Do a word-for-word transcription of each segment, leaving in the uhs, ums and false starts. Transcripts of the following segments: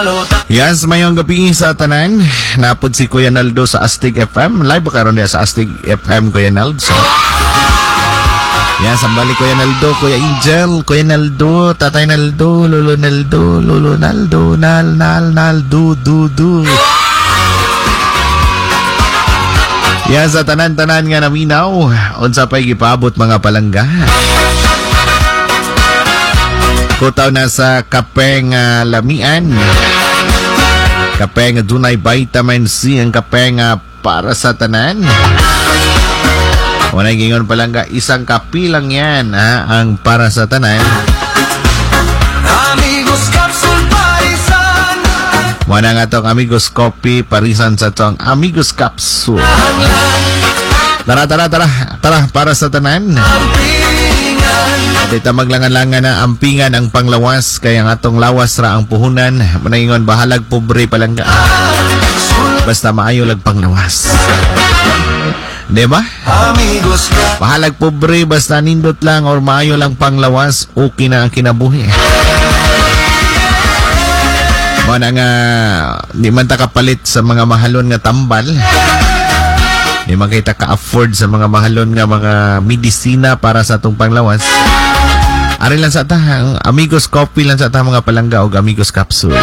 Yes, mayong gabi sa tanan. Napod si Kuya Naldo sa Astig F M. Live ba karon niya sa Astig F M, Kuya Naldo? So, yes, sambali Kuya Naldo, Kuya Angel, Kuya Naldo, Tatay Naldo, Lolo Naldo, Lolo Naldo, Nal, Nal, Naldo, Du, Du. Yes, sa tanan-tanan nga naminaw, unsa pa'y gipaabot mga palangga. Kutaw na sa kape nga lamian. Kape nga dunay vitamin C, ang kape nga para sa tanan. Wala gingon palangga, isang kape lang yan, ha, ang para sa tanan. Amigos Capsule Parisan. Wala nga tong Amigos Coffee Parisan sa tong Amigos Capsule. Tara, tara, tara, tara, para sa tanan. At ita maglangan-langan na ampingan ang panglawas, kaya nga tong lawas ra ang puhunan. Manaingon, bahalag pobre palangga. Basta maayo lag panglawas. Diba? Bahalag pobre, basta nindot lang or maayo lang panglawas, okay na ang kinabuhi. Mana nga, di man ta kapalit sa mga mahalon nga tambal. Di man kita ka-afford sa mga mahalon nga mga medisina para sa itong panglawas. Ari lang sa ta, Amigos Coffee lang sa ta mga palangga o Amigos Capsule.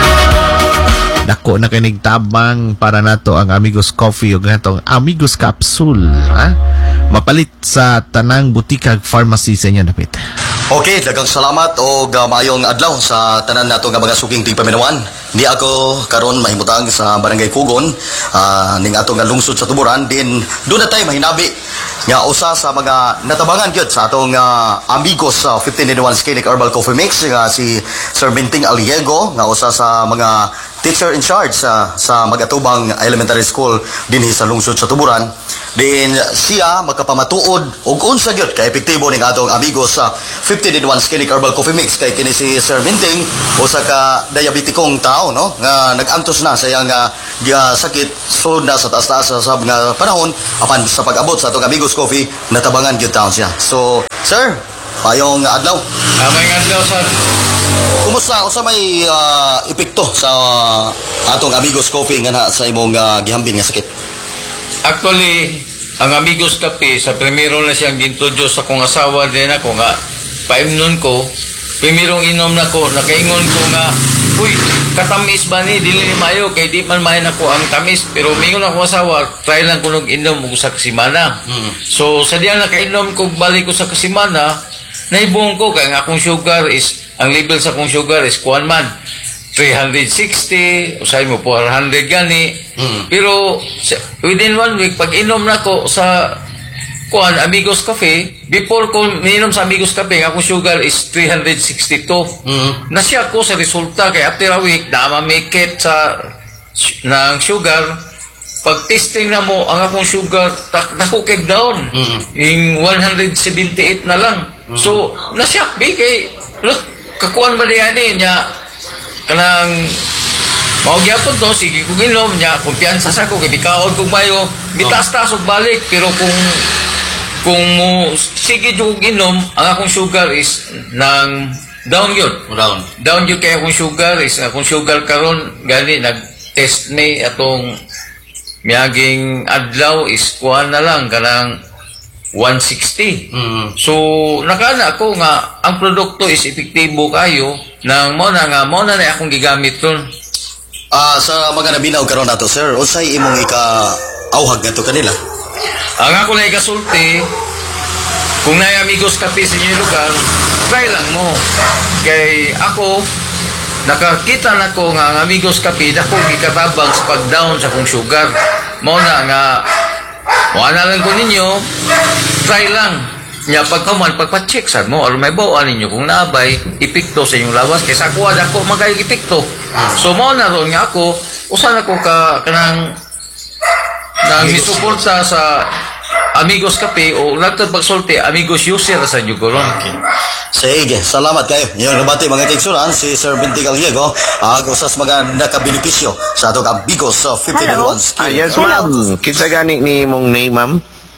Dako na kinig tabang para nato ang Amigos Coffee o gatong Amigos Capsule. Ha? Mapalit sa tanang butikag pharmacy sa inyo dapit. Okay, dagang salamat o uh, maayong adlaw sa tanan nato nga mga suking tigpaminawan. Di ako karon mahimutang sa Barangay Kugon, uh, ning ato nga lungsod sa Tuburan, din doon na tayo mahinabi nga usa sa mga natabangan gyud sa atong uh, amigos sa uh, fifteen in one Scenic Herbal Coffee Mix nga si Sir Binting Aliego nga usa sa mga teacher in charge sa sa Magatubang Elementary School dinhi sa lungsod sa Tuburan. Din siya magkapamatuod og unsa gyud ka epektibo ning atong amigos sa fifteen in one Scenic Herbal Coffee Mix kay kini si Sir Binting usa ka diabetikong tao no nga nag-antos na sa iyang uh, sakit sulod na sa taas-taas sa nga panahon apan sa pag-abot sa atong amigos coffee natabangan gyud taon siya. So sir, payong adlaw. Ah, may adlaw sir. Kumusta usa may uh, epekto sa uh, atong amigos coffee nga na sa imong uh, gihambin nga sakit? Actually, ang Amigos Coffee sa primero na siyang gintroduce sa kong asawa din ako nga paimnon ko, primerong inom na ko, nakaingon ko nga, uy, katamis ba ni, dili ni mayo, kay di man mayan ako ang tamis, pero mingon ako asawa, try lang ko nung inom ko sa kasimana. Mm. So, sa diyan nakainom ko, balik ko sa kasimana, naibong ko, kaya nga akong sugar is, ang level sa akong sugar is kuwan man, three sixty, usay mo four hundred gani. Mm. Pero within one week, pag inom na ko sa kuan Amigos Cafe, before ko minom sa Amigos Cafe, akong sugar is three sixty-two. Mm. Nasya ko sa resulta, kay after a week, na-mamikit sa ng sugar. Pag testing na mo, ang akong sugar, nakukig down. Mm. Yung one seventy-eight na lang. Mm. So, nasyak, bigay. Look, kakuan ba niyan eh, niya, kanang maugyapon to, sige kong inom niya, kumpiyansa sa ko, kibikaon kong mayo, bitaas-taas og balik, pero kung kung mo, sige kong inom, ang akong sugar is nang down yun. Down. Down yun kaya akong sugar is, akong sugar karon gani, nag-test may atong miyaging adlaw is kuhan na lang, kanang one sixty. Mm-hmm. So, nakana ako nga, ang produkto is epektibo kayo, nang mo na nga, mo na na akong gigamit ron. Ah, uh, sa mga nabinaw karon nato, sir, usay imong ika-awhag nato kanila? Ang ako na ikasulti, kung na Amigos Cafe sa inyong lugar, try lang mo. Kay ako, nakakita na ko nga ang Amigos Cafe, na kong ikatabang sa pag-down sa kong sugar. Mo na nga, wala lang ko ninyo, try lang. Nya pagkaman, pagpa-check sa mo, or may bawaan ninyo kung nabay, ipikto sa inyong lawas, kaysa ako, wala ko magay ipikto. So, mo na ron nga ako, usan ako ka, kanang, nang isuporta sa Amigos Cafe, o nagtad pagsulti, Amigos User sa inyo ko ron. Okay. Sige, salamat kayo. Yung nabati mga kaigsuran, si Sir Binting Aliego, ang uh, usas mga nakabenepisyo sa atong Amigos sa uh, fifteen in one Ah, yes, ma'am. Kinsa gani ni mong name, ma'am?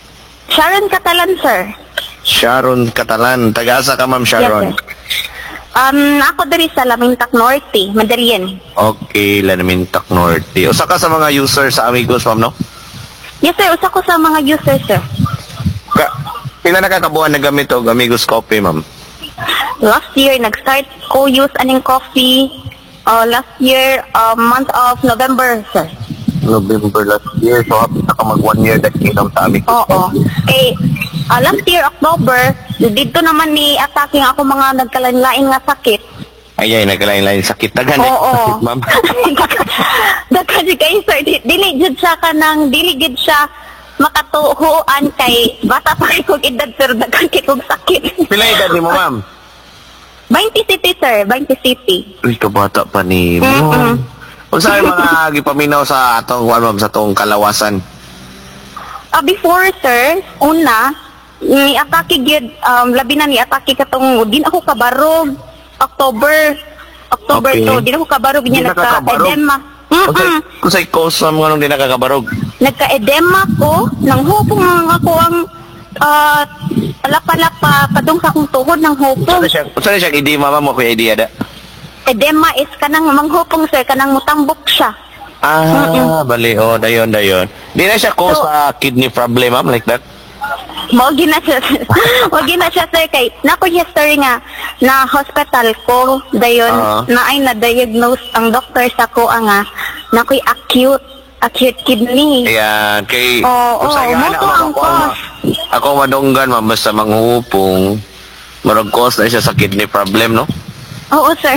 Sharon Catalan, sir. Sharon Catalan. Taga-asa ka, ma'am Sharon? Yes, sir. Um, ako diri sa Lamintac Norte, Medellin. Okay, Lanamintac Norte. Usa ka sa mga user sa Amigos, ma'am, no? Yes sir, usa ko sa mga users sir. Ka, pila na kakabuhan na gamit o Amigos Coffee, ma'am? Last year, nag-start ko use aning coffee. Uh, last year, uh, month of November, sir. November last year, so happy na ka mag one year na kinom sa Amigos Oo. Coffee. Eh, uh, last year, October, dito naman ni attacking ako mga nagkalain-lain nga sakit. Ay, ay, nagkalain-lain sakit. Tagan, eh. Oo. Sakit, ma'am. Daghan si kayo, sir. Di- Dili gid siya kanang, dili gid siya makatuhuan kay bata pa kay kong edad, sir. Daghan kay kong sakit. Pila edad ni mo, ma'am? twenty city, sir. twenty city. Uy, kabata pa ni mo. Mm-mm. Kung saan yung mga gipaminaw sa atong, ano, ma'am, sa atong kalawasan? Ah, before, sir, una, ni atake gyud um labi na ni atake katong din ako kabarog October October Okay. to din ako kabarog Di niya na ka kabarog? nagka-edema. Kung sa'y, Mm. kung sa'y cause, ma'am, anong di nakakabarog? Nagka-edema ko nang hupong nga ako ang ah palapa-lapa kadung sa akong tuhod ng hupong. Saan siya, saan siya idima, ma'am, mo kuya idea da? Edema is kanang manghupong, sir, kanang mutambok siya. Ah, bali, oh, dayon, dayon. Di na siya cause So- sa kidney problem, ma'am, like that? Mao gina siya. Mao gina siya, sir, kay nako history nga na hospital ko dayon Ah. na ay na diagnose ang doctor sa ko nga nakoy acute acute kidney. Ayan, kay... Oo, kung sa'yo, oo, anak, moto ma'am, ang ako, cause. ako madunggan, ma'am, basta manghupong, marag cause na siya sa kidney problem, no? Oo, sir.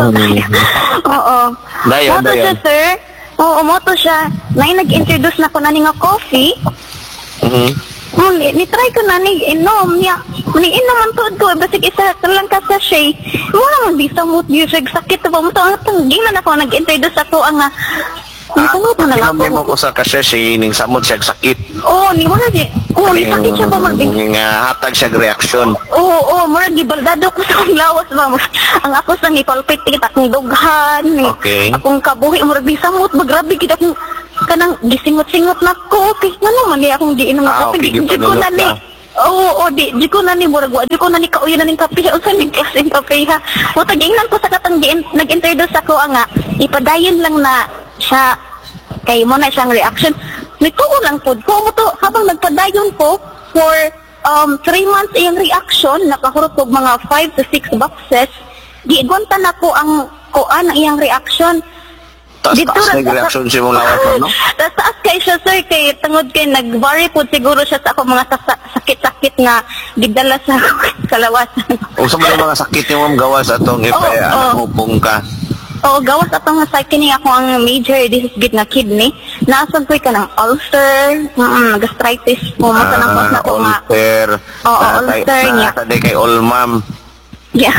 Oo. Dayon, Moto siya, dayon. sir. Oo, moto siya. Nay nag-introduce na ko na ni nga coffee. Mhm. Oh, ni, ni try ko na ni inom niya. Ni inom man to ko basig isa ka lang ka sachet. Wala man bisa mo music sakit ba mo to ang tanggi man ako nag-introduce ako ang nga. Ni tungod na lang Sinabi mo ako. ko sa kasya, ning samot siya sakit. Oh, ni wala di. Oh, ni sakit siya ba mag Nga hatag siya reaksyon. Oo, oo, mura gibaldado ko sa akong lawas ba. Ang ako sa ngipalpitit akong dughan. Ni, Okay. Akong kabuhi mura bisa mo ba grabe gid akong kanang gisingot-singot na ko. Okay, ano man di akong giinom na Ah, kape. okay, Di di ko na gipanulot ni. ka. Oo, oo, di, di ko na ni murag wa, di ko na ni kauyo na ning kape. Unsa ning klaseng kape ha? Mo tagingnan ko sa katang gi- nag-introduce ako nga ipadayon lang na siya kay mo na siyang reaction. Nagtuo lang po ko mo to habang nagpadayon ko for um three months iyang reaction nakahurot og mga five to six boxes. Giigonta na ko ang kuan ang iyang reaction. Taas, Dito taas ra- na reaction siya mong lawas, ma'am, no? Tas taas kay siya, sir, kay tungod kay nag-vary po siguro siya sa ako mga sa- sakit-sakit nga gidala sa kalawasan. O sa mga mga sakit yung ma'am gawas atong if Oo, eh, anak oo. mo pong ka. Oo, gawas atong nga sa kini ako ang major disease gid nga kidney. Naasag ko ka ng ulcer, mm, gastritis, mo mo sa nang cause na ko nga. Ah, ulcer. Oo, Nasa- ulcer niya. Nasa di kay all ma'am. Yeah.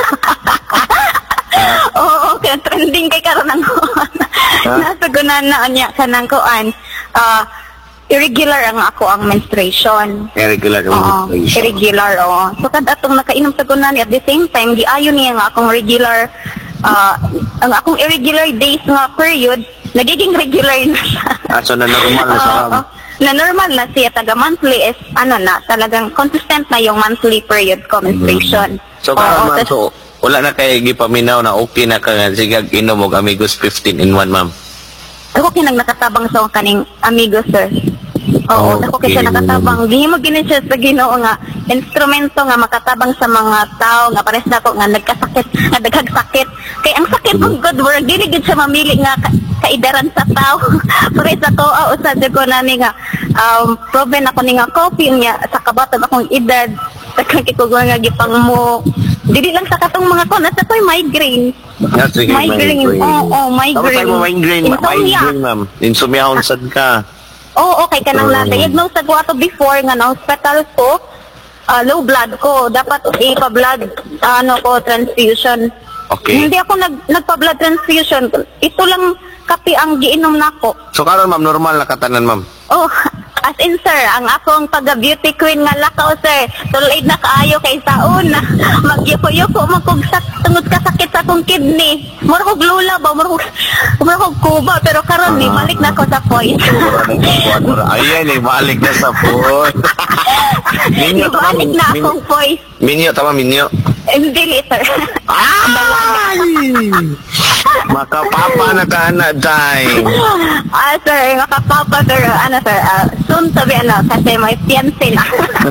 Oo, kaya trending kay karon ang kuan. Nasa gunan na niya kanang kuan. Ah, irregular ang ako ang menstruation. Irregular yung Oo, menstruation. irregular, oo. So, kad atong nakainom sa gunan, at the same time, giayon niya nga akong regular, ah, ang akong irregular days nga period, nagiging regular na siya. Ah, so na normal na sa Oo, ma'am. na normal na siya, taga monthly is, ano na, talagang consistent na yung monthly period ko, menstruation. So Oo, karon ma'am, tas- so wala na kay gipaminaw na okay na ka nga sigag inom og Amigos fifteen in one, ma'am. Ako kinang nakatabang sa kaning amigo, sir. Oo, Oh, ako kasi okay. nakatabang. Gihimo gini siya sa Ginoo nga instrumento nga makatabang sa mga tao nga pares nako nga nagkasakit, nga daghang sakit. Kay ang sakit Mm-hmm. ng God word dili gid siya mamili nga ka- kaidaran sa tao. Pares ako ah, usa jud ko nani nga um proven ako ni nga coffee niya sa kabaton akong edad. Daghang kikugo nga gipang mo. Dili lang sa katong mga ko nasa ko'y migraine. Ah, sige, Migraine. Oo, oh, migraine. Tapos mo migraine, ma- Insomnia. migraine, ma'am. Insomnia unsad ka. Oo, okay ka nang Mm. lang. Diagnose sa ko ato before nga na hospital ko, ah, low blood ko. Dapat ipa-blood, ano ko, transfusion. Okay. Hindi ako nag, nagpa-blood transfusion. Ito lang kape ang giinom nako. So karon ma'am, normal na katanan, ma'am. Oh, as in sir, ang akong taga-beauty queen nga lakaw sir, tulid na kaayo kay saon. Magyuko-yuko magkugsak tungod ka sakit sa akong kidney. Mura kog lula ba, mura kog, mura kog kuba, pero karon ni balik na ko sa point. Ayan, eh, balik na sa phone. Minyo tama, Ibalik na min- akong voice. Minyo tama, minyo. Hindi, sir. Ay! Makapapa na ka na, day. Ah, sir, makapapa, sir. Ano, sir, ah, soon to be, ano, kasi may fiancé na.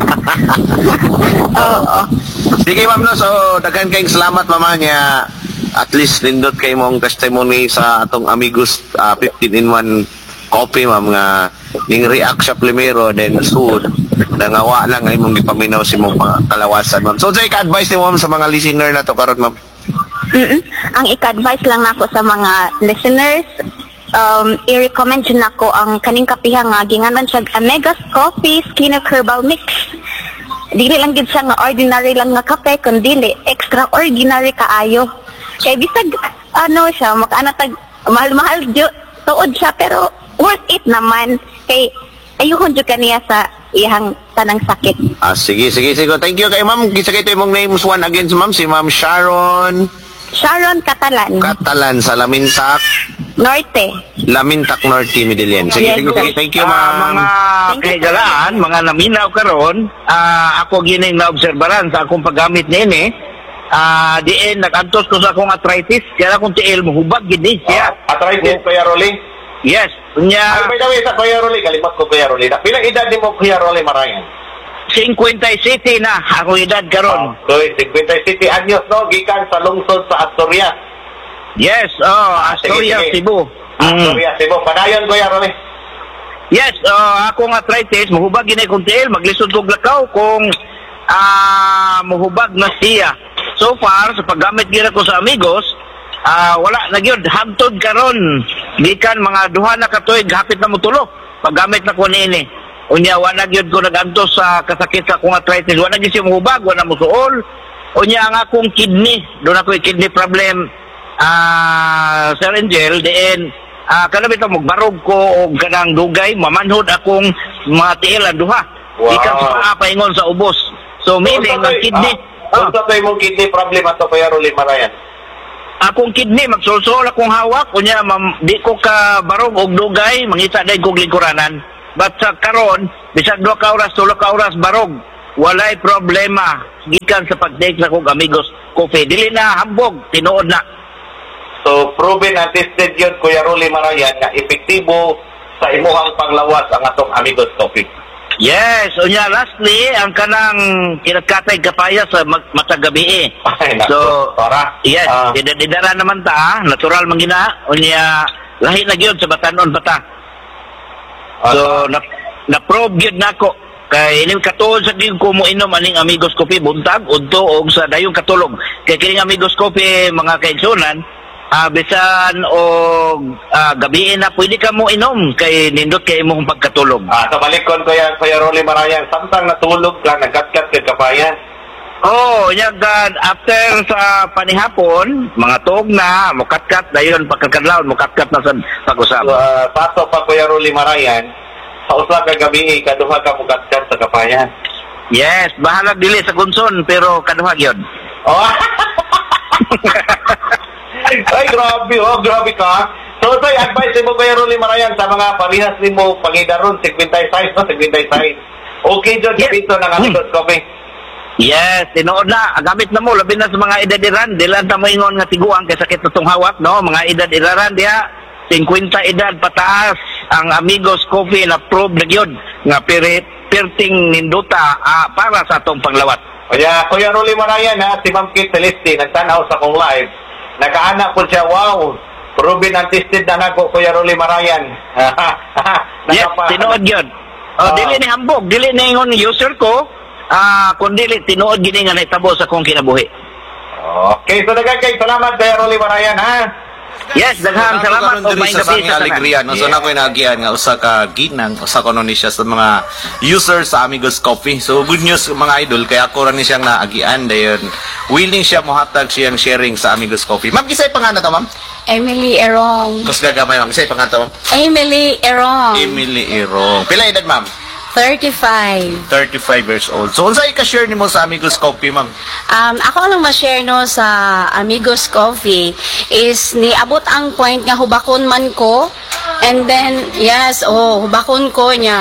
Oo. Sige, ma'am, no, so, daghan kayong salamat, mama niya. At least, nindot kayo mong testimony sa atong Amigos uh, fifteen in one coffee, ma'am, nga ning react siya primero, then soon, nangawa lang ay mong gipaminaw si mong mga kalawasan, ma'am. So, say, ka-advise ni ma'am sa mga listener na to karon, ma'am. Mm-mm. Ang ika-advise lang nako sa mga listeners, um, i-recommend yun ako ang kaning kapiha nga ginganan siya Amigos Coffee Skin Herbal Mix. Dili lang gid siya nga ordinary lang nga kape, kundi extraordinary kaayo. Kay bisag ano siya, makaana tag mahal-mahal jud tuod siya pero worth it naman. Kay ayuhon jud kaniya sa iyang tanang sakit. Ah, sige, sige, sige. Thank you kay ma'am. Kisa kayo mong names one again, ma'am. Si ma'am Sharon Sharon Catalan, Catalan sa Lamintak, Norte. Lamintak Norte, Medellin. Sige, Yes, sige, sir. sige. Thank you, Ah, ma'am. mga Thank you, kaigalaan, mga naminaw karon, ah, ako gining naobserbaran sa akong paggamit nini. Ah, diin nagantos ko sa akong arthritis, kaya akong tiil mohubag gid ni siya. Arthritis, Kuya Rolly. Yes, Ay, unya by the way, sa Kuya Rolly, kalimat ko Kuya Rolly. Na, pilang edad din mo Kuya Rolly Marayan? fifty na ako edad karon. So, fifty anyos, no? Gikan sa lungsod sa Asturias. Yes, oh, Asturias, Sige, sige. Cebu. Mm. Asturias, Cebu. Padayon, Kuya Rolly. Yes, uh, akong arthritis, mahubag gini kong tiil, maglisod kong lakaw kung ah mahubag na siya. So far, sa paggamit gina ko sa Amigos, ah wala na gyud hangtod karon. Gikan mga duha na ka tuig hapit na motulo. Paggamit na ko niini. Unya wala gyud ko nagantos sa kasakit sa akong arthritis. Wala gyud siya mahubag, wala musuol. Unya ang akong kidney, doon ako kidney problem. Ah, Sir Angel, diin ah kada bitaw magbarog ko og kanang dugay, mamanhod akong mga tiilan duha. Wow. Gikan sa paa paingon sa ubos. So meaning ang kidney, Kung sa tayo mong kidney problem ato Kuya Rolly Marayan? akong kidney magsulsol akong hawak unya mam, di ko ka barog og dugay mangita day kog lingkuranan. But sa karon bisag duha ka oras tulo ka oras barog, walay problema gikan sa pag-take sa kog Amigos Coffee. Dili na hambog, tinuod na. So, proven and tested yun, Kuya Rolly Marayan, na epektibo sa imuhang panglawas ang atong Amigos Coffee. Yes, unya lastly ang kanang kinakatay kapaya sa mag- matag gabi eh. Ay, naku, So, para. yes, Ah. idadara naman ta, natural man gina, unya lahi na gyud sa batanon bata. So, na, na-probe gyud nako. Kay ining katuod sa gyud ko mo inom aning Amigos Coffee buntag udto og sa dayong katulog. Kay kining Amigos Coffee mga kaigsunan, ah bisan og ah, gabi na pwede ka mo inom kay nindot kay imong pagkatulog. Ah, sa balikon Kuya, Kuya Rolly Marayan, samtang natulog ka, nagkatkat ka kapayan. Oh, yagad after sa panihapon, mga tuog na, mukatkat dayon pagkakadlawon, mukatkat na sa pag-usap. So, uh, paso pa Kuya Rolly Marayan, sa usa ka gabi, kaduha ka mukatkat sa kapayan. Yes, bahala dili sa gunson pero kaduha gyud. Oh. Ay, grabe, oh, grabe ka. So, ito, advice mo Kuya Rolly Marayan sa mga parehas ni mo pangidaron, fifty-five, no? fifty-five. Okay, John, Yes. kapito ng Amigos Coffee. Yes, tinuod na, gamit na mo labi na sa mga edad-iran, dilan ta mo ingon nga tiguang kay sakit na tong hawak, no? Mga edad-iran diha, fifty edad pataas, ang Amigos Coffee na probe na gyud nga pirit perting ninduta ah, para sa atong panglawat. Kaya, Kuya Rolly Marayan, ha, si Ma'am Kate Celeste, nagtanaw sa kong live, nagkaanak po siya, wow, proven and tested na nako, Kuya Rolly Marayan. Yes, Nakapa- tinuod gyud. Oh, Ah. dili ni hambog, dili ni ingon user ko, ah kun dili tinuod gini nga nahitabo sa akong kinabuhi. Okay, so dagan kay salamat, Kuya Rolly Marayan, ha? Yes, daghang salamat o may sa gabi sang sa alegria no. So Yeah. na ko inagian nga usa ka ginang, usa ko ni siya sa mga users sa Amigos Coffee. So good news mga idol kaya ako ra ni siyang naagian dayon. Willing siya mohatag siyang sharing sa Amigos Coffee. Ma'am, kisay pangalan to, ma'am? Emily Erong. Kus gagamay, ma'am. Kisay pangalan to, ma'am? Emily Erong. Emily Irong. Pila edad, ma'am? thirty-five. thirty-five years old. So unsa i-share nimo sa Amigos Coffee, ma'am? Um, ako lang ma-share no sa Amigos Coffee is niabot ang point nga hubakon man ko. And then, yes, oh, hubakon ko niya.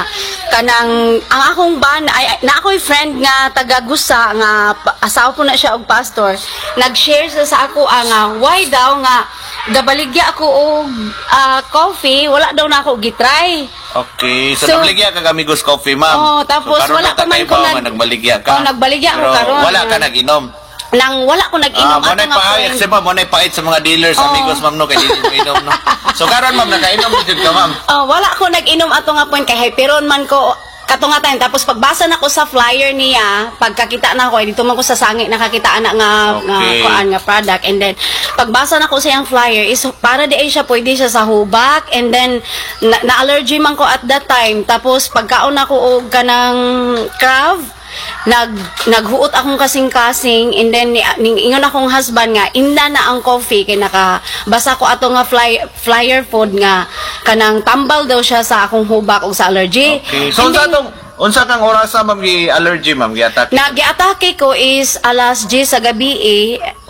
kanang ang akong ban ay na ako'y friend nga taga Gusa nga pa- asawa po na siya og pastor, nag-share sa sa ako ah, nga why daw nga gabaligya ako og ah, coffee, wala daw na ako gitry. Okay, so, So, nagbaligya ka Amigos Coffee, ma'am. Oo, tapos so, karon wala na pa man tayo ko ba nag- nga nagbaligya ka? Oo, nagbaligya ako Pero karon. wala ka nag-inom. Nang wala ko nag-inom Ah, mo ato na nga pa, friend. kasi ba mo na pait sa mga dealers, Oo. Amigos, ma'am, no, kay di mo inom, no. So karon, ma'am, nakainom mo jud ka, ma'am. Oh, wala ko nag-inom ato nga point kay hyperon man ko katungatan. Tapos pagbasa na ko sa flyer niya, pagkakita na ko, eh, dito man ko sa sangi nakakita na nga nga Okay. kuan nga product, and then pagbasa na ko sa iyang flyer is para di ay siya pwede siya sa hubak, and then na, na allergy man ko at that time. Tapos pagkaon ako og kanang Krav, nag naghuot akong kasing-kasing, and then ni, ning ingon akong husband nga inda na ang coffee kay naka basa ko ato nga fly, flyer food nga kanang tambal daw siya sa akong hubak ug sa allergy. Okay. So, And unsa then, tong unsa kang orasa, ma'am, gi allergy, ma'am, gi attack? Nagi-atake ko is alas diyes sa gabi eh.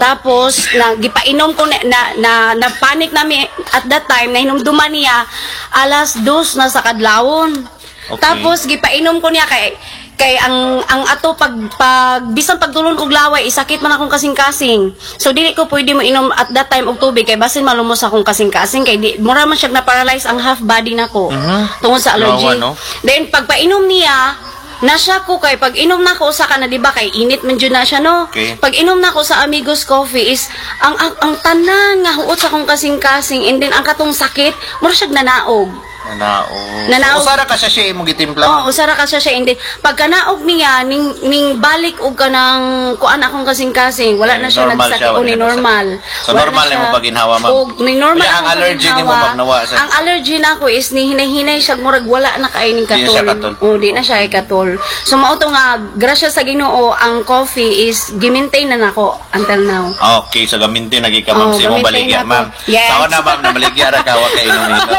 Tapos nagipainom ko na na, na, na panic nami at that time na hinumduman niya alas dos na sa kadlawon. Okay. Tapos gipainom ko niya kay kay ang ang ato pag pag bisan pagtulon kog laway isakit man akong kasing-kasing. So dili ko pwede mo inom at that time og tubig kay basin malumos akong kasing-kasing kay di mura man siya na paralyze ang half body nako tungod sa allergy. Lawa, no? Then pagpainom niya na siya ko kay pag inom na ko sa kana di ba kay init man jud na siya no. Okay. Pag inom na ko sa Amigos Coffee is ang ang, ang tanan nga huot sa akong kasing-kasing, and then ang katong sakit mura siya nanaog. Nanaog. Nanaog. So, usara ka siya siya imong gitimpla, Oo, ma'am. usara ka siya siya, hindi. Pagka naog niya, ning, ning balik og ka ng kuan akong kasing-kasing, wala na siya Normal nagsakit siya, o wala ni na normal. So, Wala normal na na mo siya. pagginhawa, ma'am? Og ning normal Kaya ang akong allergy ni mo pagginhawa. magnawa sa- Ang allergy na ako is ni hinay-hinay siya, murag wala na kay ning Di na katol. siya katol. Oo, di na siya katol. So, mao to nga, grasya sa Ginoo, ang coffee is gimaintain na nako until now. Okay, so gaminti nagi ka, ma'am, Oo, sa imong gaminti baligya, na ko. ma'am. Yes. Tawa na, ma'am, na baligya ra ka, wa kay inom-inom.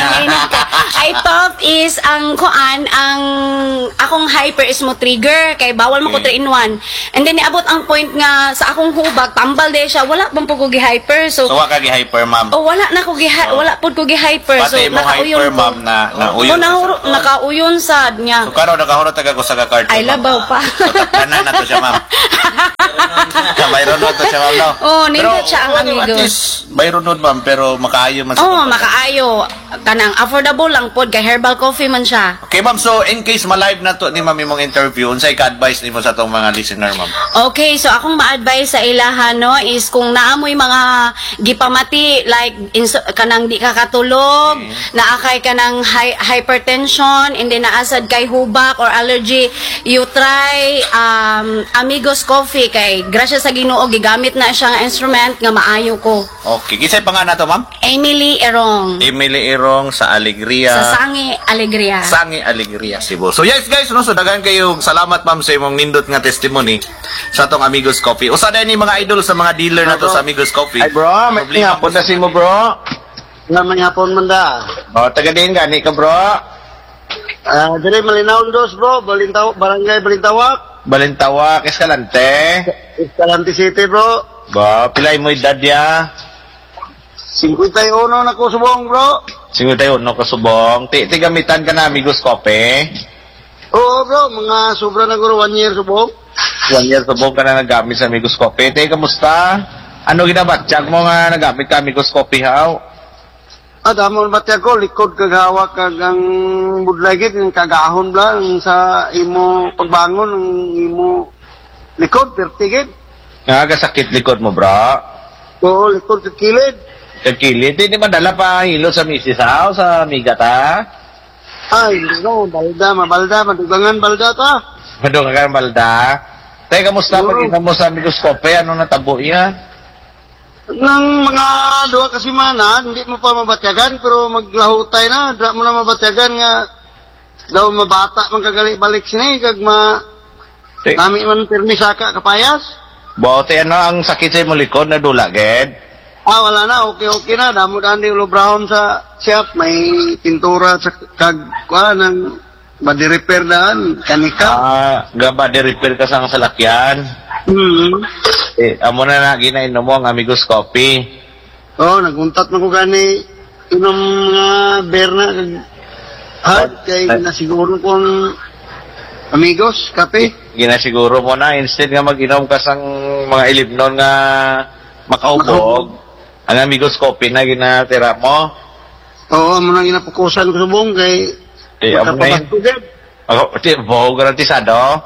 Ay top is ang kuan ang akong hyper is mo trigger kay bawal mo ko Okay. three in one, and then niabot ang point nga sa akong hubag tambal de siya, wala pang pug ko gi hyper, so So, wa ka gi-hyper, ma'am. oh, wala na ko gi wala pud ko gi hyper, so Pati imong nakauyon hyper, ko. ma'am, na nauyon Oh, ka nahuro- sa- nakauyon sad niya. So, karon nakahurot taga ko sa ka-card. Ay, labaw pa. So, tanan na to siya, ma'am. Bayron na to siya, ma'am, no? Oh, nindot Pero, siya ang ano, At Amigos. least, bayron nun, ma'am, pero makaayo man sa Oh, pagkakas. makaayo kanang affordable lang pod kay herbal coffee man siya. Okay, ma'am, so in case ma-live na to ni ma'am imong interview, unsay ka-advise nimo sa tong mga listener, ma'am? Okay, so akong ma-advise sa ilahan no is kung naamoy mga gipamati like inso, kanang di ka katulog, naakay kanang hi- hypertension, and then naasad kay hubak or allergy, you try um, Amigos Coffee kay grasya sa Ginoo gigamit na siya nga instrument nga maayo ko. Okay, kisay pa nga na to, ma'am? Emily Erong Emily Irong sa Alegria. sa Sangi Alegria. Sangi Alegria, Cebu. So yes guys, no, so dagan kayo salamat ma'am sa imong nindot nga testimony sa tong Amigos Coffee. Usa na ni mga idol sa mga dealer na to sa Amigos Coffee. Ay bro, may Problema hapon na si mo bro. Nga may hapon man da. Oh, taga din gani ka, bro. Ah, dire Malinaw dos bro, Balintaw, Barangay Balintawak, Balintawa, Escalante. Escalante City bro. Ba, pilay mo edad ya? fifty-one na ko subong bro. Singo tayo, no, kasubong. Ti, ti gamitan ka na Amigos Coffee. Oo bro, mga sobra na guro one year subong. One year subong ka na nagamit sa Amigos Coffee. Ti, kamusta? Ano ginabatsyag mo nga nagamit ka Amigos Coffee, how? Ah, damon bati ako, likod kag hawak kag ang budlagit, yung kagahon bla, ang sa imo pagbangon, ang imo likod, pertigid. Nagagasakit likod mo, bro. Oo, likod kag kilid. Kagkilit, hindi madala pa hilo sa misis, how? Sa amiga ta? Ay, no, balda, mabalda, madugangan balda ta. Madung ka balda. Tay, kamusta Oo. pag mo sa Amigos Coffee? Ano natabo yan? Nang mga duha ka semana, hindi mo pa mabatyagan, pero maglahutay na, dra mo na mabatyagan nga, daw mabata man kagali balik sini, kag ma, Tay, nami man permisaka kapayas. bote ano ang sakit sa mo likod na dula, ged? Ah, wala na, okay, okay na, damo daan di ulo brown sa shop, may pintura sa kag, kuha, ng body repair daan, kanika. Ah, gaba de repair ka sa salakyan. Hmm. Eh, amo na na ginainom mo ang Amigos Coffee. Oh, naguntat man ko gani, inom nga beer na, kag, Ha? Kay nasiguro kong amigos, kape. Ginasiguro mo na, instead nga mag-inom ka sang mga ilibnon nga makahubog, ang amigos coffee na ginatira mo. Oo, mo nang ginapukusan ko sa buong kay Eh, amo na yun. Ako, ti, bo, garantisado.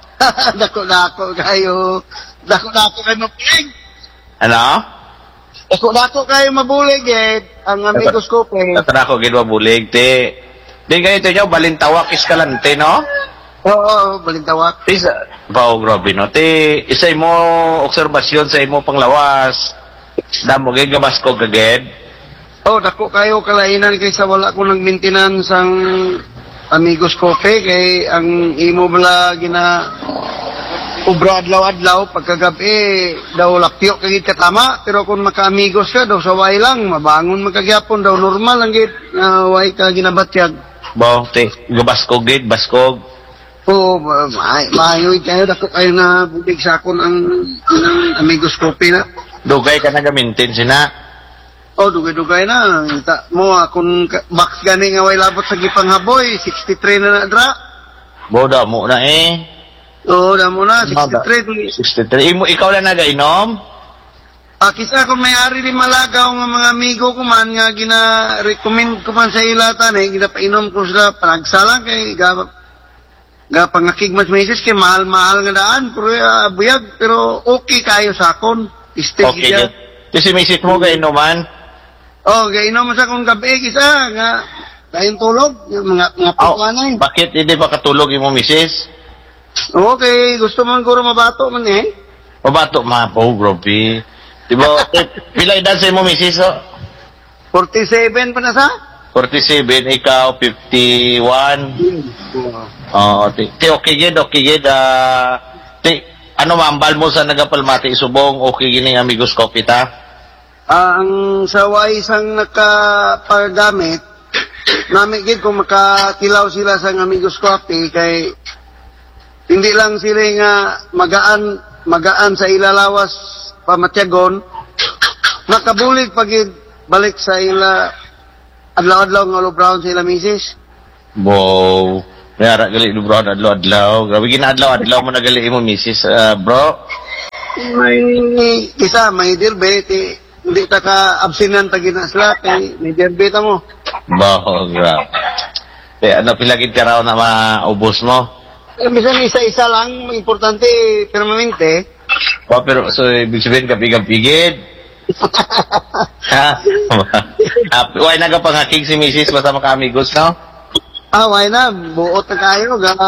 Dako-dako kayo. Dako-dako kayo mabulig. Ano? Dako-dako kayo mabulig eh. Ang amigos ko po eh. Tatara ko, ginwa bulig, ti. Di kayo ito nyo, balintawak iskalante, no? Oo, balintawak. Ti, bo, grabe, no? Ti, isa mo obserbasyon sa imo panglawas. Damo, gay gabas ko gaged. Oh, dako kayo kalainan kaysa wala ko nag-maintenance ang amigos kope kay ang imo bala gina ubra adlaw-adlaw pagkagabi daw lapyo kagid katama pero kung maka-amigos ka daw saway lang mabangon magkagyapon daw normal lang gid uh, way ka ginabatyag. Bo, ti, gabaskog gid, baskog. Oh, may mayoy kayo dako kayo na bulig sa akon ang, ang amigos kope na. Dugay ka nag-maintain sina. Oh, dugay-dugay na. Ta, mo, akong box gani nga way labot sa gipanghaboy, sixty-three na na dra. Boda mo na eh. Oo, oh, mo na, sixty-three. sixty-three. Imo, ikaw lang nagainom? Ah, kisa kung may-ari ni Malagaw nga mga amigo ko man nga gina-recommend ko man sa ilatan eh, ginapainom ko sila panagsalang kay ga, ga pangakig mas meses kay mahal-mahal nga daan, pero uh, buyag, pero okay kayo sa akon. Istig Okay, siya. kasi misis mo gainuman? Oh, gainom mo sa kong gabi, kisa, nga, dahil tulog, yung mga, mga Oh, pagwanay. bakit hindi ba katulog yung misis? Okay, gusto man guro mabato man eh. Mabato, mapo, grabe. Diba, pila edad sa mo misis, oh? forty-seven pa na sa? forty-seven, ikaw, fifty-one. Oo, oh, ti, ti, okay gid, okay gid, ah, ti, ano mambal mo sa nagapalmati subong, okay gini amigos coffee ta? Ah, ang saway isang nakapagamit, namin gid kung makakilaw sila sa amigos coffee kay hindi lang sila nga magaan magaan sa ilalawas pamatyagon, nakabulig pagid balik sa ila adlaw-adlaw nga brown sa ila misis. Wow. Mayara gali ni bro adlaw-adlaw. Grabe gina-adlaw-adlaw mo nagali mo misis, uh, bro. May isa may dirbe ti hindi ta ka absinan ta ginasla kay may dirbe ta mo. Bao, grabe. Eh, ano pilagid ka raw na maubos mo? Eh, bisan isa-isa lang, importante permanente. Oh, pero so ibig sabihin kapigad-pigid. Ha? Ah, why nagapangakig si misis basta maka-amigos, no? Ah, why na, buot na kayo, ga,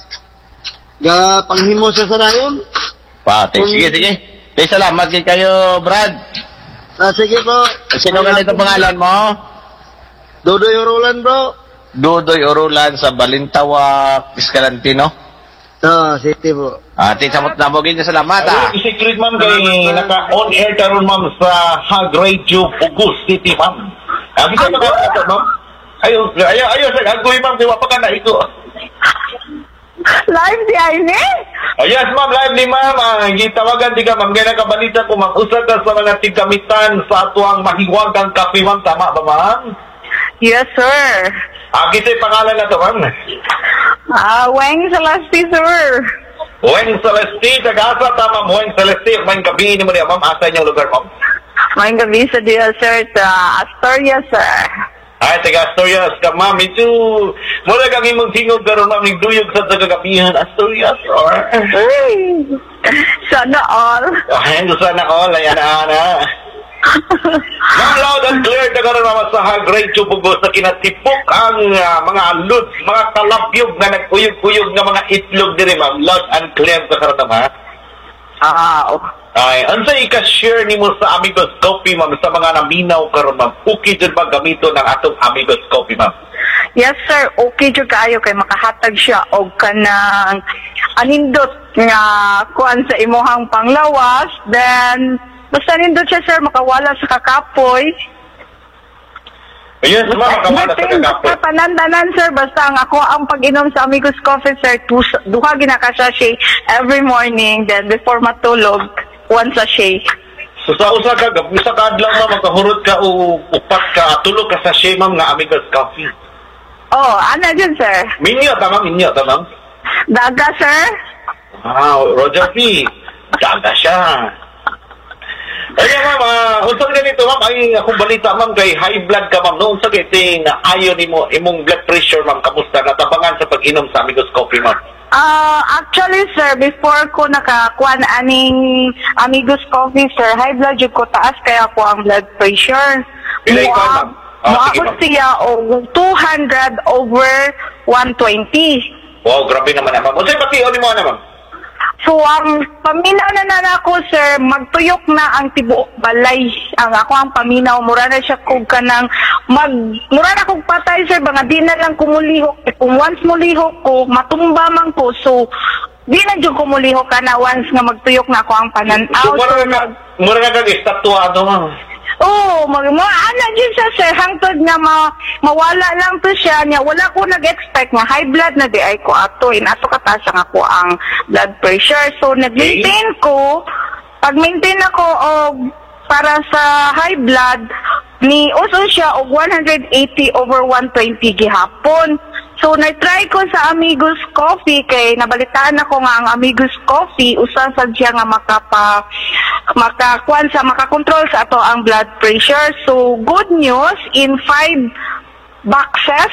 ga panghimo sa sarayon. Pati, sige, sige. Eh, salamat kay kayo, Brad. Ah, sige po. Sino nga ito pangalan mo? Dodoy Orolan, bro. Dudoy Orulan sa Balintawak, Escalantino. Ah, sige po. Ati, samot na mo, ganyan, salamat, ah. Ayun, secret ma'am kay naka-on air karon ma'am sa Hag Radio Bugos City ma'am. Abi sa mga ito ma'am. Ayo, ayo, ayo sa agoy ma'am, di wa pa ka na ito. Live di Aine? Oh, yes ma'am, live ni ma'am. Uh, gitawagan di ka ma'am, kaya nakabalita ko ma'am. Usad ka sa mga tigamitan sa atuang mahiwagang kape ma'am. Tama ba ma'am? Yes, sir. Ah, kisa'y pangalan na to ma'am. Ah, Weng Celeste, sir. Weng Celeste, tagasa tama mo, Weng Celeste. May gabi ni mo niya ma'am, asa niyang lugar ma'am? May gabi sa dia, sir, sa Astoria, sir. Ay, taga Asturias ka, ma'am. Ito, mula kang imong tingog karon ma'am, nagduyog sa tagagabihan, Asturias, or? Ay, sana all. Ay, sana all, ayan na, ana. Ma'am, loud and clear, taga ron ma'am, sa Hag Radio Bugos na kinatipok ang uh, mga loot, mga kalapyog na nagkuyog-kuyog na mga itlog din, ma'am. Loud and clear sa karon ma'am, ha? Ah, ay, ano sa ika-share ni mo sa Amigos Coffee, ma'am, sa mga naminaw karon ma'am? Okay dyan ba gamito ng atong Amigos Coffee, ma'am? yes, sir. Okay jud kayo kay makahatag siya og kanang anindot nga kuan sa imuhang panglawas. Then, basta nindot siya, sir, makawala sa kakapoy. Yes, ma'am, makawala sa kakapoy. Basta panandanan, sir, basta ang ako ang pag-inom sa Amigos Coffee, sir, tus- duha ginakasashay every morning, then before matulog, one sachet. So sa usa ka, usa ka adlaw ma'am, makahurot ka o upat ka, tulog ka sa shay, ma'am, nga Amigos Coffee. Oh, ano dyan, sir? Minyo, tama, minyo, tama. Daga, sir? Ah, Roger P. Daga siya. Kaya ma'am, uh, unsang ganito ma'am, ay akong balita ma'am kay high blood ka ma'am. No, unsang ganito ayon nimo imong blood pressure ma'am, kamusta natabangan sa pag-inom sa Amigos Coffee ma'am? Uh, actually, sir, before ko nakakuan aning Amigos Coffee, sir, high blood yung ko taas kaya ko ang blood pressure. Pilay ka ma'am. Ah, Muabot siya o two hundred over one twenty. Wow, grabe naman na ma'am. Unsay pati-o nimo na ma'am? So, ang paminaw na na ako, sir, magtuyok na ang tibuok balay. Ang ako ang paminaw, mura na siya kung ka ng mag... Mura na kong patay, sir, mga di na lang kumulihok. Eh, kung once mulihok ko, matumba man ko. So, di na dyan kumulihok ka na once nga magtuyok na ako ang pananaw. So, mura na mura na kang estatuado ma'am. Oo, oh, mag mga ano dyan siya, sir, hangtod nga ma, mawala lang to siya niya. Wala ko nag-expect nga high blood na di ay ko ato. Inato kataas ang ako ang blood pressure. So, nag-maintain ko, pag-maintain ako og para sa high blood, ni uso siya og one eighty over one twenty gihapon. So, na-try ko sa Amigos Coffee kay nabalitaan ako nga ang Amigos Coffee usan sa siya nga makapa makakuan sa makakontrol sa ato ang blood pressure. So, good news, in five boxes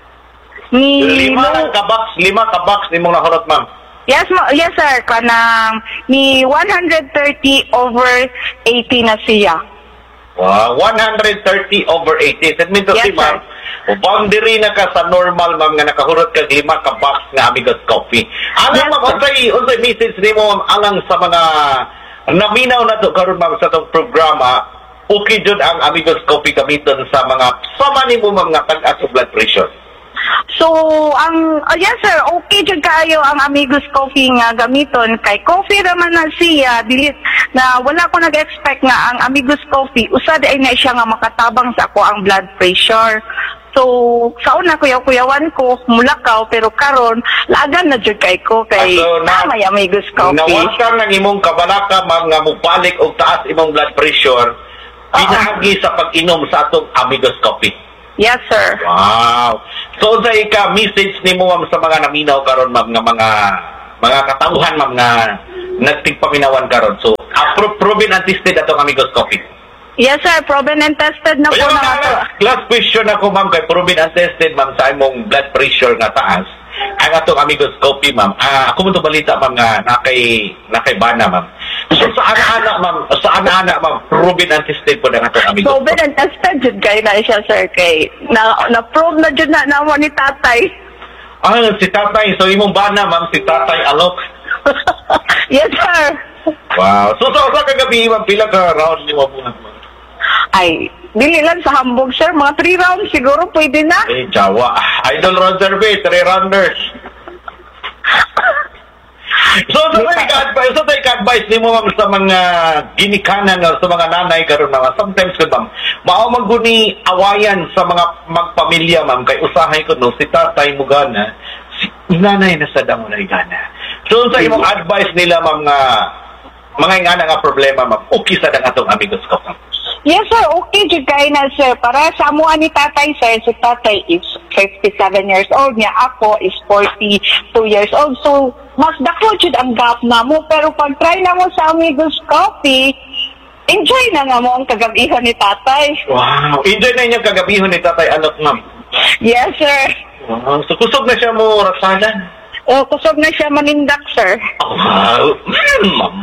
ni Lima lang ka box, lima ka box ni mong nahurot ma'am. Yes, ma- yes sir, kanang ni one thirty over eighty na siya. Wow, one thirty over eighty. That means to Yes, say, ma'am, sir. boundary na ka sa normal, ma'am, nga nakahurot ka lima ka box nga Amigos Coffee. Alam, Yes, ma'am, sir. unsay unsay message ni mo, ma'am, alang sa mga naminaw na to karon ma'am sa itong programa, okay jud ang Amigos Coffee gamiton sa mga sama ni mo, ma'am, nga tag-as sa blood pressure. So, ang, uh, yes sir, okay dyan kayo ang Amigos Coffee nga gamiton. Kay coffee naman na siya, dilit, na wala ko nag-expect nga ang Amigos Coffee, usad ay na siya nga makatabang sa ako ang blood pressure. So, sa una kuyaw-kuyawan ko, mulakaw, pero karon lagan na dyan kay ko, kay Ah, so, na- may Amigos Coffee. Nawaskan ng imong kabalaka, ma'am, nga mubalik og taas imong blood pressure, pinagi sa pag-inom sa atong Amigos Coffee. Yes sir. Wow. So sa ika message nimo ma'am sa mga naminaw karon ma'am nga mga mga katauhan ma'am nga nagtigpaminawan karon. So appro- proven and tested atong Amigos Coffee. Yes sir, proven and tested na po Ayun, na mga ato. last question ako ma'am kay proven and tested ma'am sa imong blood pressure nga taas. Ang atong Amigos Coffee ma'am. Ah, ako mo to balita ma'am nga nakay nakay bana ma'am. So sa ana-ana ma'am, sa ana-ana ma'am, proven and tested po ng atong Amigos Coffee. Proven and tested dyan kayo na siya sir, kay na, na-prove na dyan na naman ni tatay. Ah, si Tatay. So imong bana ma'am si Tatay Alok. Yes sir. Wow. So sa so, so, kagabi ma'am pila ka round ni mo po ma'am? Ay, dili lang sa hambog, sir. Mga three rounds siguro, pwede na. Eh, Jawa. Idol Roger B, three rounders. So, so tayo ka-advise, so tayo ka-advise ni mo ma'am sa mga ginikanan o sa mga nanay karon mga sometimes ko ma'am, mao man guni awayan sa mga magpamilya ma'am kay usahay ko no si tatay mo gana, si nanay na sa damo na gana. So sa imong advice nila ma'am nga mga ingana nga problema ma'am, okay sa dang atong Amigos Coffee. Yes, sir. Okay, jud kayo na, sir. Para sa amuan ni tatay, sir, si tatay is fifty-seven years old niya. Ako is forty-two years old. So, mas dako jud ang gap na mo. Pero pag try na mo sa Amigos Coffee, enjoy na nga mo ang kagabihan ni tatay. Wow. Enjoy na inyong kagabihon ni tatay Alok ma'am. Yes, sir. Wow. So kusog na siya mo rasalan. O, kusog na siya manindak, sir. Wow. Mm, ma'am.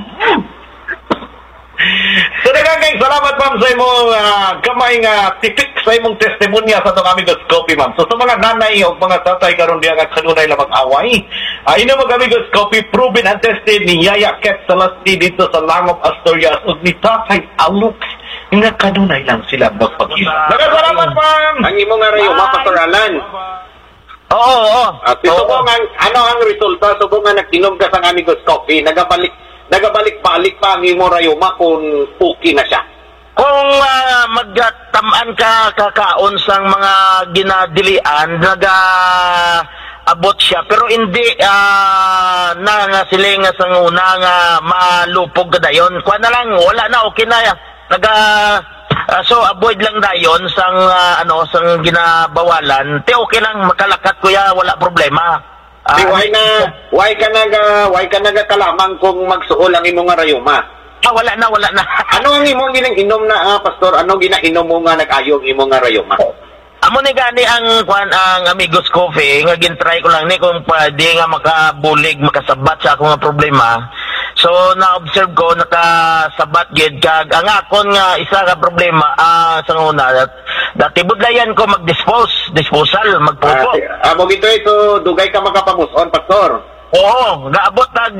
So nagagay, salamat ma'am sa imong uh, kamay nga tipik sa imong testimonya sa itong Amigos Coffee ma'am. So sa mga nanay o mga tatay karon diya nga kanunay lamang away, uh, ino mga Amigos Coffee proven and tested ni Yaya Ket Salasti dito sa Langop, Asturias ug ni Tatay Alok nga kanunay lang sila magpagila. Nagasalamat ma'am! Ang imo nga rayo, mapaturalan. Oo, oo. At subong ang, ano ang resulta, subong nga nag-inom ka sa Amigos Coffee, nagabalik, nagabalik-balik pa ang imo rayuma kung okay na siya. Kung uh, magtamaan ka kakaon sang mga ginadilian, naga abot siya pero hindi uh, na nga siling sang una nga malupog ka dayon. Kuha na lang, wala na, okay na. Naga Ah, so avoid lang dayon sang ah, ano sang ginabawalan. Te okay lang makalakat kuya, wala problema. Ah, Di, why na, why ka naga, why ka naga kalamang kung magsuol ang imong nga rayuma? ah, wala na, wala na. Ano ang imong ginang inom na, ah, pastor? Ano ginainom mo nga nag-ayong imong nga rayuma? Amo ni gani ang kwan ang Amigos Coffee nga gintry ko lang ni kung pwede nga makabulig makasabat sa akong nga problema. So na-observe ko nakasabat gid kag ang akon nga isa ka problema ah sa una dat, dati budlayan ko mag-dispose, disposal, magpupo. Ah, amo gito ito, dugay ka makapamuson, pastor. Oo, gaabot nag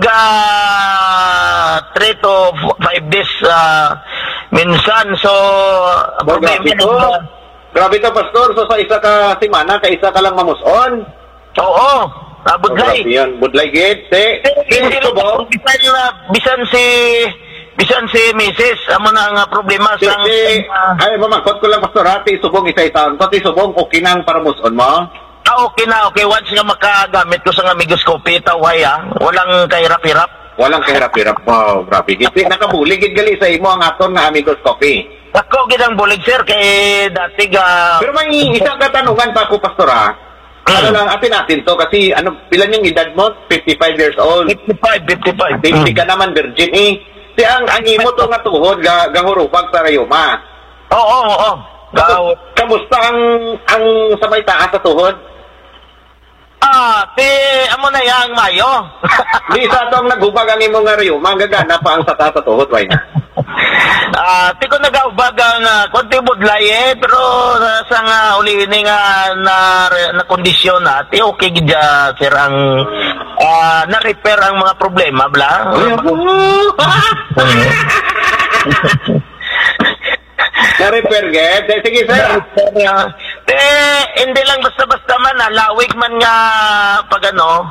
three to five days ah, minsan. So ang Oh, problema grabe to. na- Grabe to, pastor. So sa isa ka simana, ka isa ka lang mamuson. Oo, ah, Oh, budlay. grabe yun. Budlay gid. Te, Hindi gusto mo? lang, bisan, na- bisan si bisan si Missus amo na ang problema Si, sa si, ay, mamangkot ko lang, pastor, ha? Ti subong isa-isaon. So, ti subong, okay nang para muson mo? ah, okay na, okay. Once nga makagamit ko sa Amigos Coffee, taway ah. Walang kahirap-hirap. Walang kahirap-hirap. Wow, grabe. Gid, nakabuli, gid gali sa imo ang aton na Amigos Coffee. Ako, ginang bulig, sir, kay dati ga... Pero may isang katanungan pa ako, pastor, ha? Ano lang, atin natin to, kasi, ano, pilan yung edad mo? fifty-five years old. fifty-five, fifty-five. Hindi ka naman virgin, eh. Si ang, ang imo to nga tuhod, ga, gahurupag sa rayuma. Oo, oo, oo. Gaw. Kamusta ang, ang sabay taas sa tuhod? Ah, ti, amo na yang Mayo. Di sa itong naghubag ang imo nga rayuma, gagana pa ang sa taas sa tuhod, why na? Ah, ti ko nagaubag ang uh, konti budlay eh, pero uh, sa nga uli ni nga na, na kondisyon na, ti okay gidya, sir, ang ah, na-repair ang mga problema, bla. Na-repair, ged? Sige, sir. Eh, hindi lang basta-basta man, ah, lawig man nga pag ano,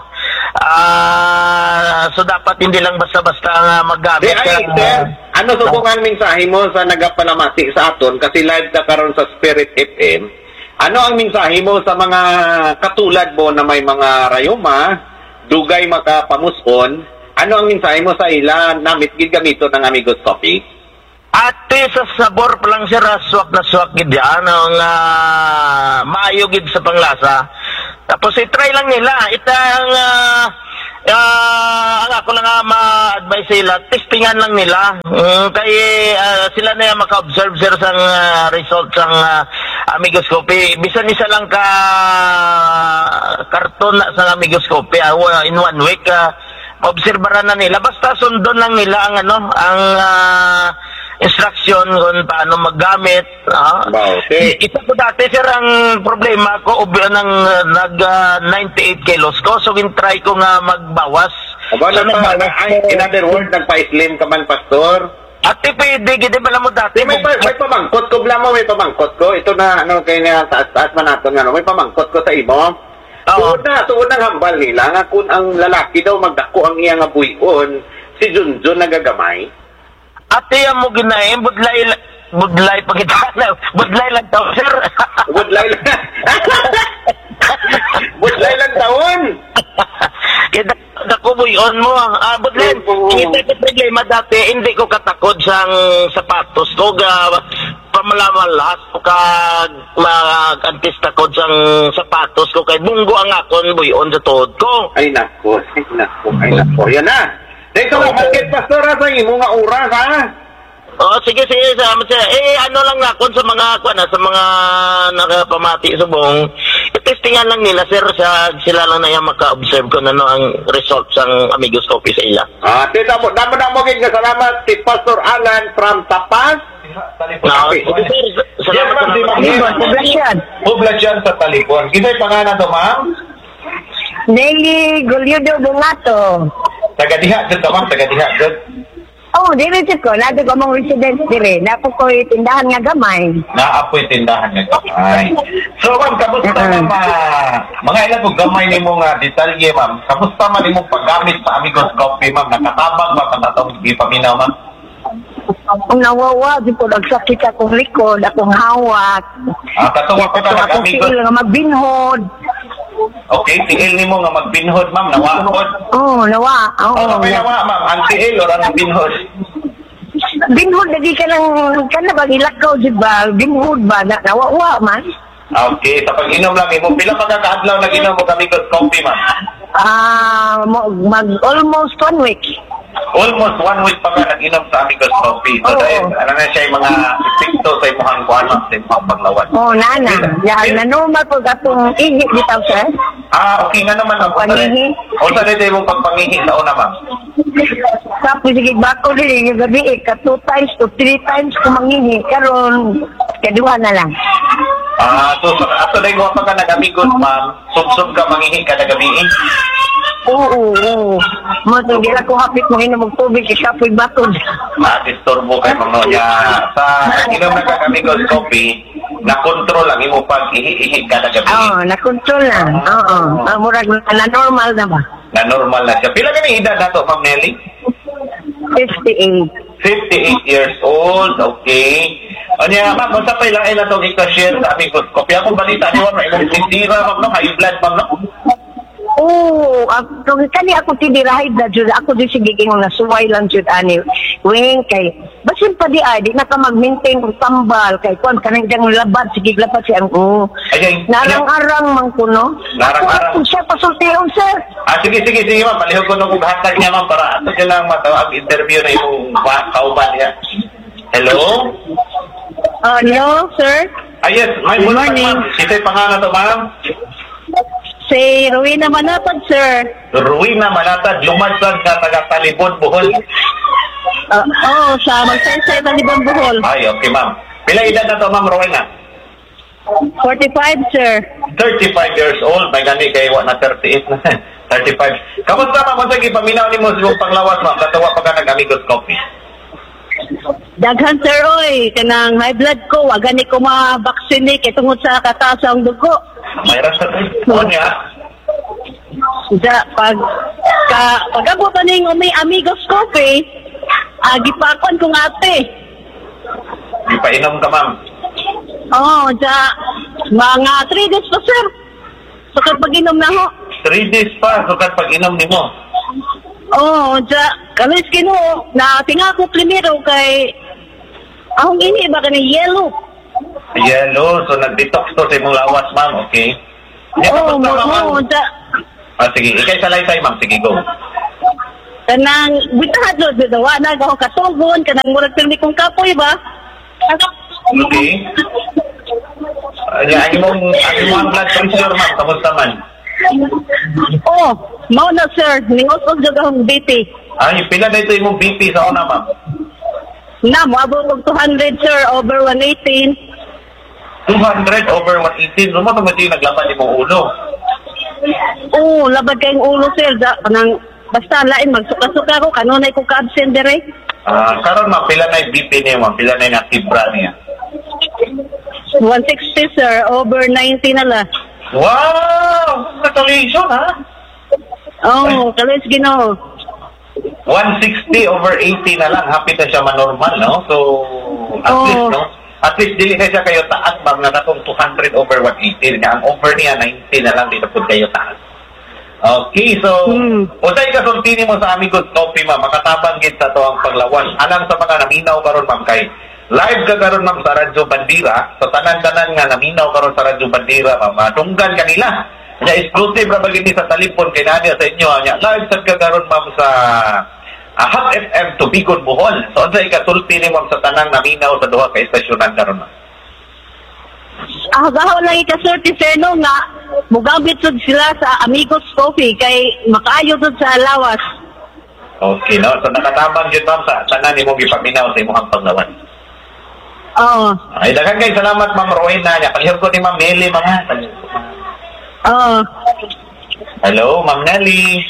ah, so dapat hindi lang basta-basta nga Di, maggamit ay, sir, ano subukan mensahe mo sa nagapalamati sa aton, kasi live ka karon sa Spirit F M, ano ang mensahe mo sa mga katulad mo na may mga rayuma, dugay makapamuson, ano ang mensahe mo sa ila na mitgid gamito ng Amigos Coffee? Ate, sa sabor pa lang siya, swak na swak gid yan, ang uh, maayo gid sa panglasa. Tapos i-try lang nila, itang uh, uh, ang ako lang nga ma-advise sila, testingan lang nila. Um, kaya uh, sila na yung maka-observe sir sa uh, result ng uh, Amigos Coffee. Bisan isa lang ka karton na sa Amigos Coffee uh, in one week, uh, maobserbaran na nila. Basta sundon lang nila ang ano, ang uh, instruction kung paano maggamit. Ah. Wow, okay. Isa ko dati, sir, ang problema ko, ubi, ng uh, nag uh, ninety-eight kilos ko, so gintry ko nga magbawas. Aba, So, nagpa, nagbawas ay, ko. in other words, nagpa-slim ka man, pastor. Ate, pwede, ghindi pala mo dati. Di, may, pa, may pamangkot ko, blamo, may pamangkot ko. Ito na, ano, kayo na, taas-taas man natin, ano, may pamangkot ko sa imo. Tuod na, tuod na hambal nila, nga kung ang lalaki daw magdako ang iya nga buyon, si Junjun nagagamay. Ate, ang mo ginahin, budlay, budlay, pagkita, budlay lang daw, sir. Budlay lang. Budlay lang taon. Kaya nakubuyon mo. Ah, budlay, hindi ko problema dati, hindi ko katakod sa sapatos ko, ga, pamalamalas ko ka mag-antis takod sa sapatos ko, kay bunggo ang akon buyon sa tuhod ko. Ay, nako, ay, nako, ay, nako. Yan na. Dito nga, bakit, pastor, sa imo nga oras, ha? Oh, sige, sige, salamat siya. Eh, ano lang nga, kung sa mga, kuwan, sa mga nakapamati subong, itestingan lang nila, sir, sa, sila lang na yung maka-observe kung ano ang results ng Amigos Coffee sa ila. Ah, tita mo, damo na mo nga salamat si Pastor Alan from Tapas. No, sige, sir, salamat sa mga Poblasyon. Poblasyon sa Talipon. Kina'y pangalan to, ma'am? Nelly Gulyodo Bungato. Taga-diha, dito, ma'am, taga-diha, dito. Oh, diretso ko. Nato ko mong residence dire. Napo ko tindahan nga gamay. Naapoy tindahan nga gamay. So, ma'am, kamusta, ma'am? ah, mga ilan po gamay ni mong uh, detalye, ma'am? Kamusta man ni mong paggamit sa Amigos Coffee, ma'am? Nakatabang ba patatong ipaminaw, ma'am? Kung nawawa, di ko nagsakit akong likod, akong hawak. Ah, katong ako ka Akong nag-Amigos. siil nga magbinhod. Okay, tiil ni mo nga magbinhod, ma'am. Nawakod. Oh, nawa. Oh, Ano may nawa, ma'am? Ang tiil o ang binhod? binhod lagi ka ng, ka na ba, ilakaw, di ba? Binhod ba? Na, nawawa man? Okay, sa pag-inom lang, mo pila pa kakaadlaw na ginom mo Amigos Coffee, ma'am? Ah, mo mag almost one week. Almost one week pa ka nag-inom sa Amigos Coffee. So, Oo. dahil, ano na siya yung mga epekto sa imuhang kuhan, ma'am, sa imuhang paglawan. Oh, nana. Ya, na normal po gatong ihi bitaw, sir. Ah, okay nga naman, ma'am. Pangihi. O sa dito yung pagpangihi sa una, ma'am? Tapos sige bako rin yung gabi eh, ka two times to three times kumangihi. Karon kadua na lang. Ah, so, so ato na yung pa ka nag-Amigos, ma'am, sub-sub ka mangihi ka na gabi, eh? Oo, oo. Mo to gila ko hapit mo hinom og tubig kay kapoy batod. Ah, disturbo kay mga ya. Sa inom na ka Amigos Coffee, na-control lang imo pag-ihi-ihi ka na gabi. Oo, na-control na. Oo. Ah, murag na normal na ba? Na normal na siya. Pila ka na edad na to, Ma'am Nelly? fifty-eight. fifty-eight years old, okay. O niya, ma'am, kung sa pailain na itong ika-share sa Amigos Coffee, akong balita niyo, ma'am, imong tindira, ma'am, no? High blood, ma'am, no? Oo, ako kani ako tinirahay da jud ako di sige gingon na suway lang jud ani. Wing kay basin pa di ay di na ka mag-maintain og tambal kay kon kanang dang labad sige labad si ang oh. Ay, Narang-arang man kuno. Narang-arang. Ako siya pasultiron sir. Ah, sige, sige, sige, ma'am. Palihog ko nung hatag niya, ma'am, para ato siya lang matawag interview na yung wa- kauban niya. Hello? Uh, hello, sir. Ah, yes. May Good buntag, morning. ma'am. Ito yung pangalan to, ma'am. Si Rowena Manatag, sir. Ruina Malatad, lumadsad na taga-Talibon, Bohol. Uh, oh, sa magsaysay Talibon Bohol. Ay, okay, ma'am. Pila edad na to, ma'am Rowena? forty-five, sir. thirty-five years old. May gani kay wa na thirty-eight na. thirty-five. Kamusta, ma'am? Kung sige, paminaw ni mo sa panglawas, ma'am. Katawa pa ka nag-Amigos Coffee. Daghan, sir, oy. Kanang high blood ko. Wagan ni ko ma-vaccine kay tungod sa kataas ang dugo. Mayroon sa o niya. Da, pag ka, pag-abot na ning umi Amigos Coffee, ah, gipakon kong ate. Di pa inom ka, ma'am. Oo, oh, da, mga three days pa, sir. So, kapag inom na ho. Three days pa, sukat pag inom ni mo. Oo, oh, da, kalis kino, na tinga ko primero kay, ahong ini ba ka ni yellow? Yellow, so nag-detox to sa imong lawas, ma'am, okay? Oo, kamusta, oo, ma'am? oh, da, Ah, sige, ikay sa laysay, ma'am. Sige, go. kanang, bitahat lo, dawa na, ako kasugon, kanang murag pirmi kong kapoy ba? Okay. Uh, ang imong, ang imong blood pressure, ma'am, kamusta man? Oh, mao na, sir, ningot-og jud akong B P. Ay, pila na ito imong B P sa una, ma'am? Na, moabot og two hundred, sir, over one eighteen. two hundred over one eighteen. Lumo ito yung naglaban ni mong ulo. Oo, labad kayong ulo, sir. Da, kanang, basta lain, magsuka-suka ko, kanunay ko ka-absent dire. Ah, karon ma'am, pila na yung B P niya, ma'am? Pila na yung tibra niya? one sixty, sir, over ninety na la. Wow! Congratulations, ha? Oo, oh, kalis ginoo. one sixty over eighty na lang. Happy na siya manormal, no? So, at Oo. least, no? At least, dili na siya kayo taas, ma'am, na natong two hundred over one eighty. Nga, ang over niya, ninety na lang, dito po kayo taas. Okay, so, Hmm. usay kasultini mo sa Amigos Coffee, ma'am, makatabang gid sa to ang paglawas. Alang sa mga naminaw karon, ma'am, kay live ka karon, ma'am, sa Radyo Bandira. So, tanan-tanan nga naminaw karon sa Radyo Bandira, ma'am, matunggan kanila. Nya exclusive ra bagid ni sa talipon kay Nadia sa inyo. Nya live sad ka karon, ma'am, sa uh, Hot F M to Bigon, Bohol. So, unsay kasulti ni ma'am sa tanang naminaw sa duha ka estasyonan karon, ma'am? Ah, gaho lang ikasulti, sir, no, nga, mugambit sud sila sa Amigos Coffee, kay makaayo sud sa lawas. Okay, no? So, nakatabang yun, ma'am, sa tanan ni mong ipaminaw sa imong paglawan. Oo. Ay, daghang kay salamat, ma'am Rowena. Nya palihog ko ni ma'am Nelly, ma'am, ha? Palihog ko, ma'am. Oo. Hello, Ma'am Nelly.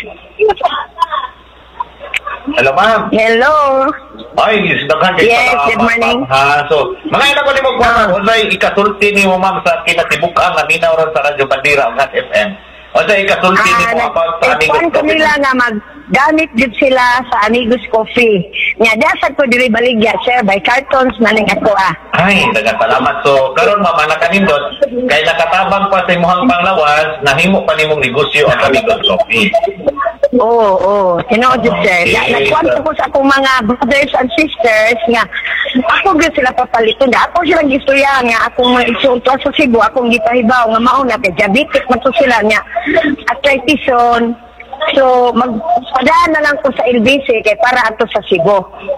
Hello, ma'am. Hello. Ay, daghan kay Yes, salamat, good morning. ma'am. Ha, so, mga ina ko ni mo kung uh, unsay ikasulti ni mo, ma'am, sa kinatibuk-an na minaw ron sa Radyo Bandira ang Hot F M. Unsay ikasulti ni mo about sa Amigos Ikuan ko Coffee? nila nga maggamit jud sila sa Amigos Coffee. Nya dasad ko diri baligya, sir, by cartons maning ako ah. Ay, daghang salamat. So, karon ma'am, ang nakanindot, kay nakatabang pa sa imong panglawas, nahimo pa nimong negosyo ang Amigos Coffee. Oo, oo. Tinuod yun, sir. Na, nagkwento ko sa akong mga brothers and sisters nga ako gyud sila papaliton na. Ako silang istorya nga akong mga isulto sa Cebu, akong gipahibaw nga mauna kay diabetic man to sila nga arthritis-on. So, magpadaan na lang ko sa L B C kay para ato sa Cebu.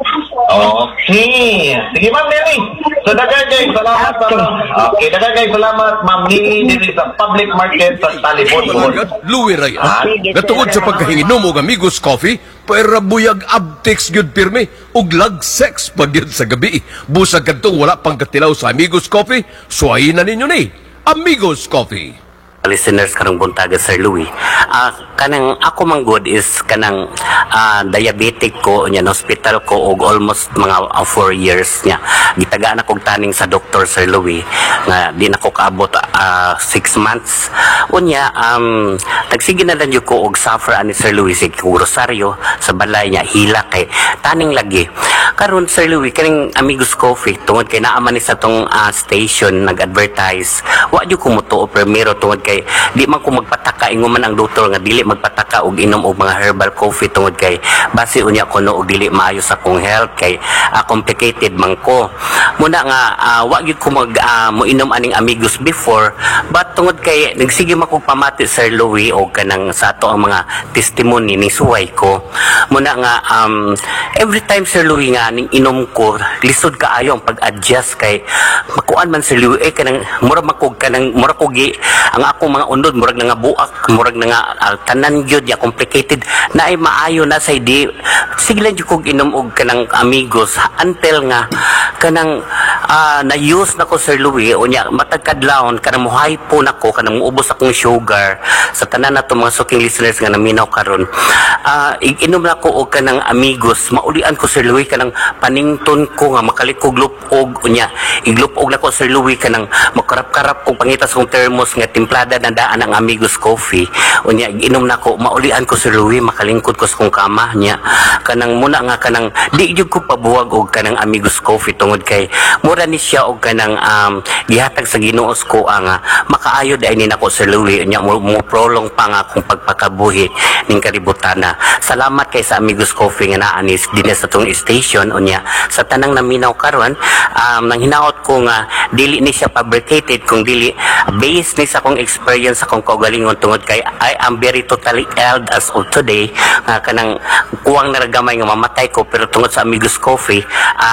Okay. Sige, Ma'am Neri. So, dagay kayo. Salamat. Okay. Okay, dagay kayo. Salamat, Ma'am Neri, diri sa public market sa Talibon. Louie Ryan, Sige, natungod sir. sa pagkahinginom og Amigos Coffee, pero buyag abtex gyud pirmi ug lag sex pag yun sa gabi. Busag kadtong wala pang katilaw sa Amigos Coffee, suwayin na ninyo ni Amigos Coffee. Listeners karong buntaga Sir Louie, uh, kanang ako man good is kanang uh, diabetic ko nya hospital ko og almost mga uh, four years nya gitagaan akong taning sa doktor Sir Louie nga di na ko kaabot uh, six months unya um nagsige na lang yun ko og suffer ani Sir Louie sig Rosario sa balay nya hila kay taning lagi karon Sir Louie kaning Amigos Coffee tungod kay naa man ni sa tong uh, station nag-advertise wa jud ko motuo primero tungod kay di man ko magpataka ingon man ang doktor nga dili magpataka og inom og mga herbal coffee tungod kay base unya kuno og dili maayo sa akong health kay uh, complicated man ko muna nga uh, wa gyud ko mag uh, moinom aning Amigos before but tungod kay nagsige man kog pamati Sir Louie og kanang sa ato ang mga testimony ni suway ko muna nga um, every time Sir Louie nga ning inom ko lisod kaayo ang pag-adjust kay makuan man Sir Louie eh, kanang mura makog kanang mura ko gi ang akong mga undod murag na nga buak murag na nga uh, tanan gyud ya complicated na ay maayo na say di siglan jud kog inom og kanang Amigos until nga kanang uh, na-use na ko Sir Louie unya matag kadlawon kanang muhay po nako kanang muubos akong sugar sa tanan nato mga suking listeners nga naminaw karon uh, inom na ko og kanang Amigos maulian ko Sir Louie kanang panington ko nga makalikog lupog unya iglupog na ko Sir Louie kanang makarap-karap kog pangitas kong thermos nga timplada na daan ang Amigos Coffee unya inom na ko maulian ko Sir Louie makalingkod ko sa kong kama nya kanang muna nga kanang di jud ko pabuwag og kanang Amigos Coffee tungod kay mura ni siya og kanang um, gihatag sa Ginoos ko ang uh, makaayo dai ni nako Sir Louie nya mo, mo prolong pa nga akong pagpakabuhi ning kaributana salamat kay sa Amigos Coffee nga naa ni dinhi sa tong station unya sa tanang naminaw karon um, nang hinaot ko nga dili ni siya fabricated kung dili based ni sa akong experience sa akong kaugalingon tungod kay I am very totally ill as of today nga kanang kuwang naragamay nga mamatay ko pero tungod sa Amigos Coffee uh,